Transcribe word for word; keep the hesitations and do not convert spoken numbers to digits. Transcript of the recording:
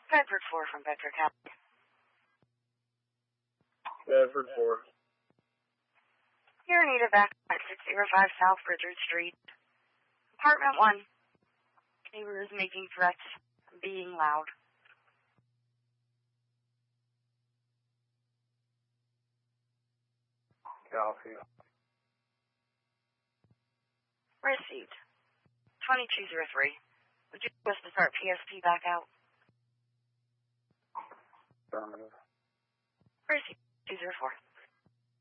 Bedford four from Bedford County. Bedford four. You're in need of backup at six oh five South Richard Street. Apartment one. Neighbor is making threats and being loud. Copy. Received. twenty-two oh three. Would you like us to start P S P back out? Affirmative. Received. two oh four.